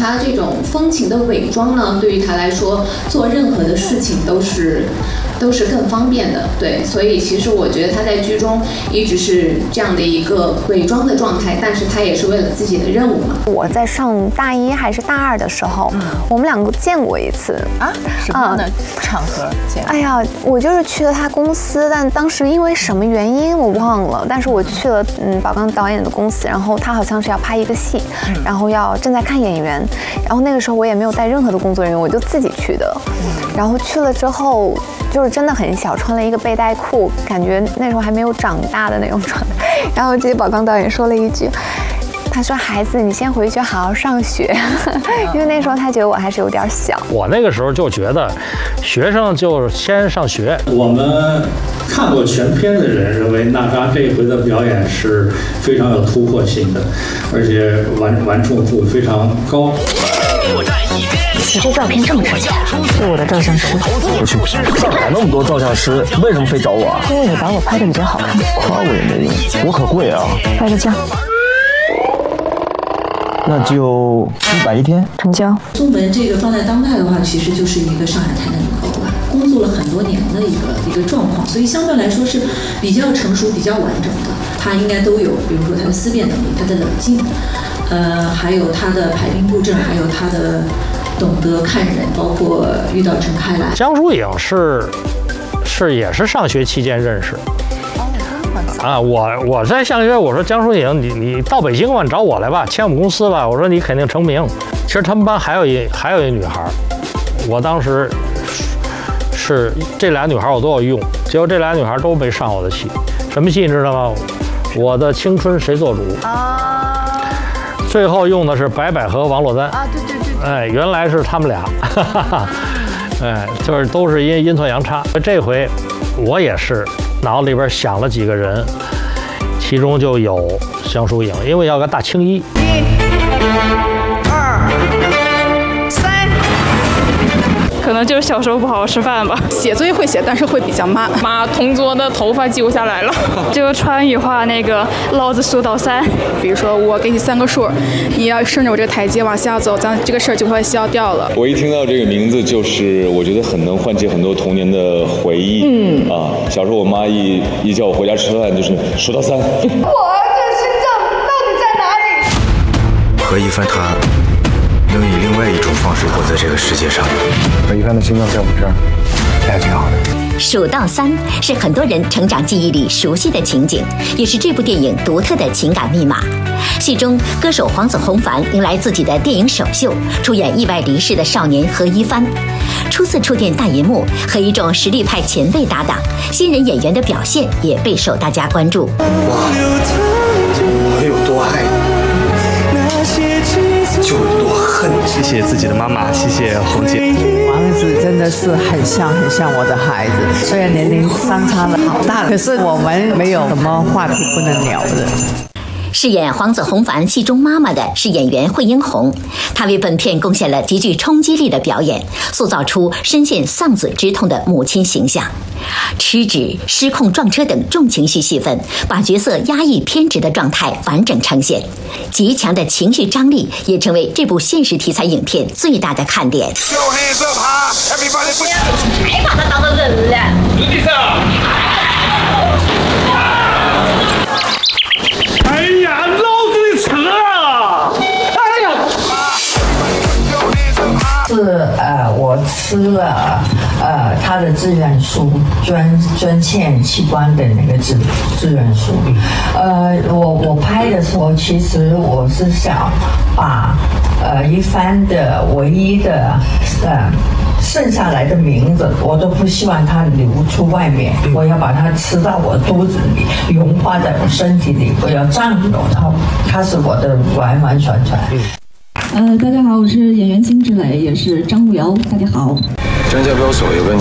他这种风情的伪装呢，对于他来说，做任何的事情都是更方便的。对，所以其实我觉得他在剧中一直是这样的一个伪装的状态，但是他也是为了自己的任务嘛。 我在上大一还是大二的时候，我们两个见过一次啊，什么样的场合见？ 哎呀，我就是去了他公司，但当时因为什么原因我忘了，但是我去了宝刚导演的公司，然后他好像是要拍一个戏，然后要正在看演员，然后那个时候我也没有带任何的工作人员，我就自己去的，然后去了之后就是真的很小，穿了一个背带裤，感觉那时候还没有长大的那种状态，然后我记得宝刚导演说了一句。他说：“孩子，你先回去好好上学，因为那时候他觉得我还是有点小。 我那个时候就觉得，学生就先上学。 我们看过全片的人认为娜扎这一回的表演是非常有突破性的，而且完成度非常高。 你这照片这么值钱，是我的照相师。 我去，上海那么多照相师，为什么非找我啊？ 因为你把我拍的比较好看。 夸我也没用，我可贵啊。 拍个价。” 那就100一天， 成交。 宗文这个放在当代的话，其实就是一个上海滩的女高管，工作了很多年的一个状况，所以相对来说是比较成熟、比较完整的。她应该都有，比如说她的思辨能力、她的冷静，还有她的排兵布阵，还有她的懂得看人，包括遇到陈开来。 江疏影也是上学期间认识。啊，我在上学，我说江疏影，你到北京吧，你找我来吧，签我们公司吧，我说你肯定成名。其实他们班还有一女孩，我当时是这俩女孩我都要用，结果这俩女孩都没上我的戏。什么戏你知道吗？我的青春谁做主啊？最后用的是白百合、王珞丹啊，对，哎，原来是他们俩，哎，就是都是因阴错阳差。这回我也是。脑子里边想了几个人，其中就有江疏影，因为要个大青衣。1、 2、3，可能就是小时候不好好吃饭吧。 写作业会写，但是会比较慢。 把同桌的头发揪下来了，就川渝话那个老子数到3。 比如说我给你3个数，你要顺着我这个台阶往下走，咱这个事儿就会消掉了。 我一听到这个名字，就是我觉得很能唤起很多童年的回忆。小时候我妈一叫我回家吃饭，就是数到3。我儿子的心脏到底在哪里？ 何一帆他能以另外一种方式活在这个世界上。 何一帆的心脏在我们这儿，还挺好的。 数到3是很多人成长记忆里熟悉的情景，也是这部电影独特的情感密码。戏中，歌手黄子弘凡迎来自己的电影首秀，出演意外离世的少年何一帆。初次触电大银幕，和一众实力派前辈搭档，新人演员的表现也备受大家关注。 哇，我有多爱就有多恨。 谢谢自己的妈妈，谢谢红姐。 王子真的是很像我的孩子，虽然年龄相差了好大，可是我们没有什么话题不能聊的。 饰演黄子弘凡戏中妈妈的是演员惠英红，她为本片贡献了极具冲击力的表演，塑造出深陷丧子之痛的母亲形象。吃纸、失控撞车等重情绪戏份，把角色压抑偏执的状态完整呈现，极强的情绪张力也成为这部现实题材影片最大的看点。 还把他当成人了。 哎呀，老子的车啊！哎呀！ 是我吃了他的志愿书，捐献器官的那个志愿书。我拍的时候，其实我是想把一帆的唯一的剩下来的名字，我都不希望它流出外面，我要把它吃到我肚子里，融化在我身体里，我要占有它是我的完完全全。 大家好，我是演员金志磊，也是张路遥。大家好。 张家标手有个